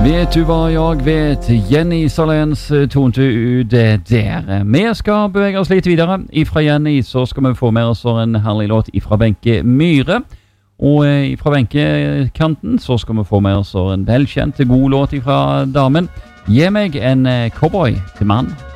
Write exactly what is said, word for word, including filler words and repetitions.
Vet du hva jeg vet? Jenny Salens tonte ut der. Vi skal bevege oss litt videre. Ifra Jenny så skal vi få med oss en herlig låt ifra Benke Myhre. Og ifra benkekanten så skal vi få med oss en velkjent god låt ifra damen. Gi meg en cowboy til mann.